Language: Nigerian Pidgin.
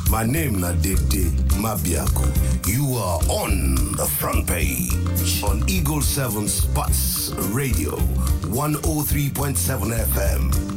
My name na Dede Mabiaku. You are on the front page on Eagle 7 Spots Radio 103.7 FM.